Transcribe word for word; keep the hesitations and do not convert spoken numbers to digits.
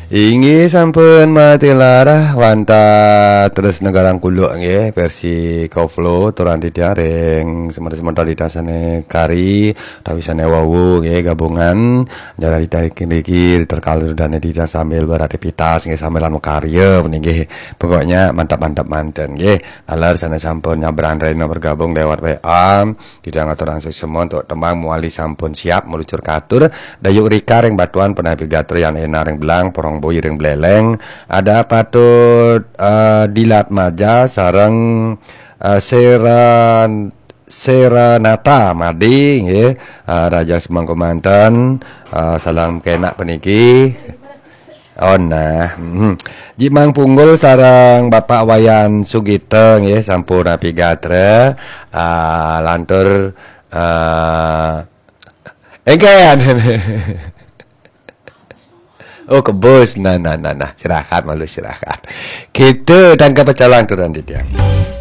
Inggih sampun matilarah wanta terus negarang kuluk nggih versi Koflo turun di diareng sementara di dasane kari tawisane wawu nggih gabungan jara ditarik niki terkalur dan di sambil beraktivitas nggih sambil anu karya nggih pokoknya mantap-mantap manten nggih alar sana sampun nyabran reno bergabung lewat W A tidak ngatur langsung semua untuk tembang muali sampun siap meluncur katur dayuk Rika ring batuan penapi gatrian enar ring belang porong boy ring beleleng ada patut uh, dilat maja sareng uh, seran Seranata Madi nggih uh, Raja Semang Komandan uh, salam kenak peniki oh nah hmm. Jimang Punggul sarang Bapak Wayan Sugite nggih sampun api gatre uh, lantur uh, engken oh ke bos nah nah nah nah silahkan malu silahkan gitu dan kepecalan turun di tiang.